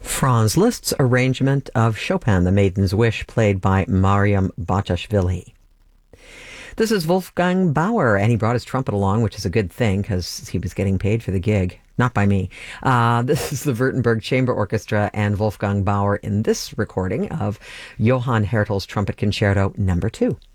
Franz Liszt's arrangement of Chopin, The Maiden's Wish, played by Mariam Batashvili. This is Wolfgang Bauer, and he brought his trumpet along, which is a good thing because he was getting paid for the gig. Not by me. This is the Württemberg Chamber Orchestra and Wolfgang Bauer in this recording of Johann Hertel's Trumpet Concerto No. 2.